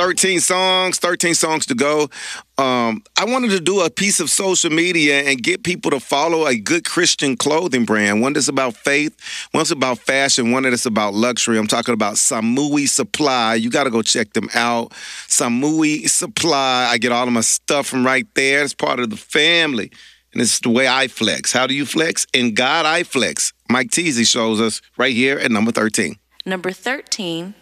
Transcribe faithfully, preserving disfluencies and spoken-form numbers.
thirteen songs, thirteen songs to go. Um, I wanted to do a piece of social media and get people to follow a good Christian clothing brand. One that's about faith, one's about fashion, one that's about luxury. I'm talking about Samui Supply. You got to go check them out. Samui Supply. I get all of my stuff from right there. It's part of the family. And it's the way I flex. How do you flex? In God, I flex. Mike Teasy shows us right here at number thirteen. Number thirteen,